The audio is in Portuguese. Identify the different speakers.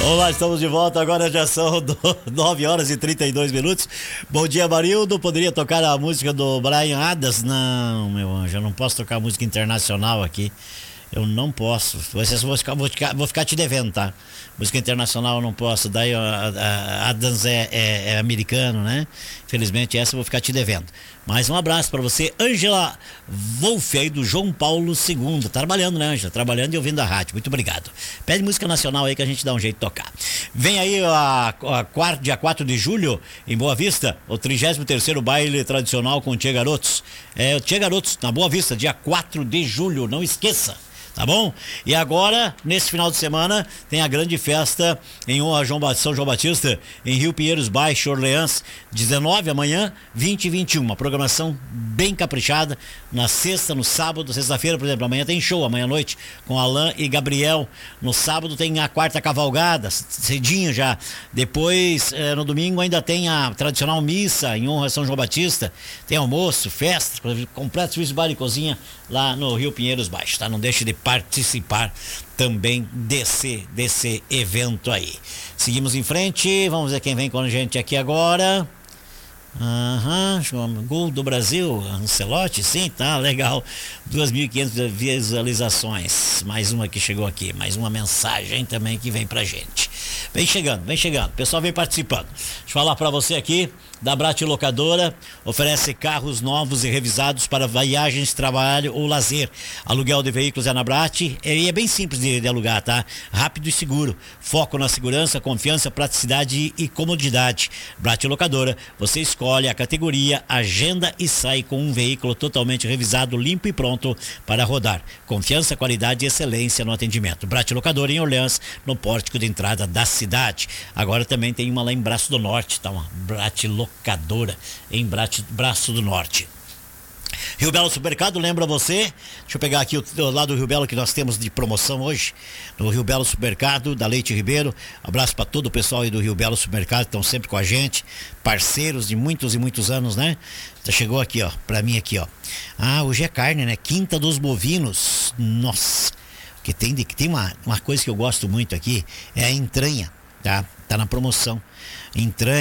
Speaker 1: Olá, estamos de volta. Agora já são 9 horas e 32 minutos. Bom dia, Marildo. Poderia tocar a música do Bryan Adams? Não, meu anjo, eu não posso tocar música internacional aqui. Eu não posso. Vou ficar te devendo, tá? Música internacional eu não posso. Daí a Adams é americano, né? Infelizmente essa eu vou ficar te devendo. Mas um abraço pra você, Ângela Wolff, aí do João Paulo II. Trabalhando, né, Ângela? Trabalhando e ouvindo a rádio. Muito obrigado. Pede música nacional aí que a gente dá um jeito de tocar. Vem aí dia 4 de julho, em Boa Vista, o 33º baile tradicional com Tchê Garotos. É o Tchê Garotos, na Boa Vista, dia 4 de julho. Não esqueça. Tá bom? E agora, nesse final de semana, tem a grande festa em honra a São João Batista, em Rio Pinheiros Baixo, Orleans, 19 amanhã, 20 e 21. Uma programação bem caprichada, na sexta, no sábado, sexta-feira, por exemplo, amanhã tem show, amanhã à noite, com Alain e Gabriel. No sábado tem a quarta cavalgada, cedinho já. Depois, no domingo, ainda tem a tradicional missa em honra a São João Batista. Tem almoço, festa, completo serviço de bar e cozinha lá no Rio Pinheiros Baixo, tá? Não deixe de participar também desse evento aí. Seguimos em frente, vamos ver quem vem com a gente aqui agora. Gol do Brasil, Ancelotti, sim, tá legal. 2.500 visualizações. Mais uma que chegou aqui, mais uma mensagem também que vem pra gente. Vem chegando, o pessoal vem participando. Deixa eu falar pra você aqui da Brat Locadora, oferece carros novos e revisados para viagens, trabalho ou lazer. Aluguel de veículos é na Brat e é bem simples de alugar, tá? Rápido e seguro. Foco na segurança, confiança, praticidade e comodidade. Brat Locadora, você escolhe a categoria, agenda e sai com um veículo totalmente revisado, limpo e pronto para rodar. Confiança, qualidade e excelência no atendimento. Brat Locadora em Orleans, no pórtico de entrada da cidade. Agora também tem uma lá em Braço do Norte, tá? Uma Brat Locadora em Braço do Norte. Rio Belo Supermercado, lembra você? Deixa eu pegar aqui o lado do Rio Belo que nós temos de promoção hoje. No Rio Belo Supermercado, da Leite Ribeiro. Abraço para todo o pessoal aí do Rio Belo Supermercado, que estão sempre com a gente. Parceiros de muitos e muitos anos, né? Já chegou aqui, ó, pra mim aqui, ó. Hoje é carne, né? Quinta dos bovinos. Nossa, que tem uma coisa que eu gosto muito aqui, é a entranha, tá? Tá na promoção. Entranha.